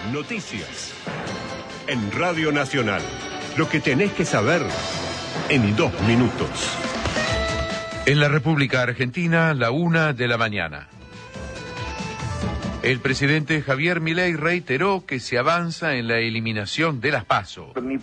Noticias. En Radio Nacional. Lo que tenés que saber en 2 minutos. En la República Argentina, 1:00 a.m. El presidente Javier Milei reiteró que se avanza en la eliminación de las PASO.